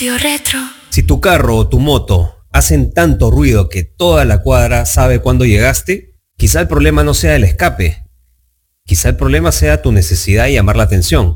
Radio Retro. Si tu carro o tu moto hacen tanto ruido que toda la cuadra sabe cuándo llegaste, quizá el problema no sea el escape. Quizá el problema sea tu necesidad de llamar la atención.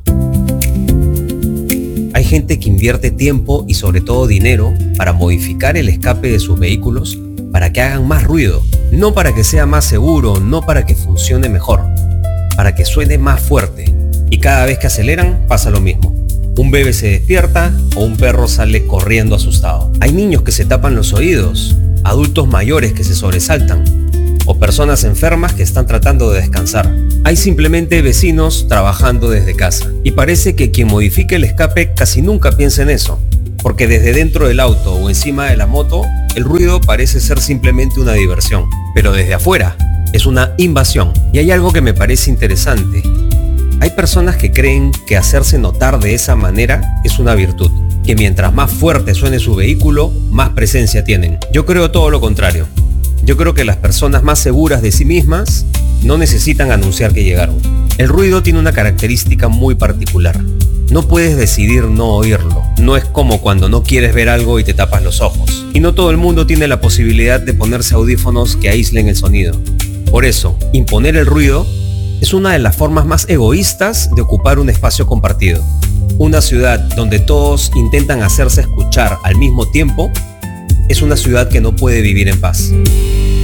Hay gente que invierte tiempo y sobre todo dinero para modificar el escape de sus vehículos para que hagan más ruido. No para que sea más seguro, no para que funcione mejor, para que suene más fuerte. Y cada vez que aceleran pasa lo mismo. Un bebé se despierta o un perro sale corriendo asustado. Hay niños que se tapan los oídos, adultos mayores que se sobresaltan o personas enfermas que están tratando de descansar. Hay simplemente vecinos trabajando desde casa. Y parece que quien modifica el escape casi nunca piensa en eso, porque desde dentro del auto o encima de la moto, el ruido parece ser simplemente una diversión. Pero desde afuera es una invasión. Y hay algo que me parece interesante. Hay personas que creen que hacerse notar de esa manera es una virtud, que mientras más fuerte suene su vehículo, más presencia tienen. Yo creo todo lo contrario. Yo creo que las personas más seguras de sí mismas no necesitan anunciar que llegaron. El ruido tiene una característica muy particular. No puedes decidir no oírlo. No es como cuando no quieres ver algo y te tapas los ojos. Y no todo el mundo tiene la posibilidad de ponerse audífonos que aíslen el sonido. Por eso, imponer el ruido es una de las formas más egoístas de ocupar un espacio compartido. Una ciudad donde todos intentan hacerse escuchar al mismo tiempo es una ciudad que no puede vivir en paz.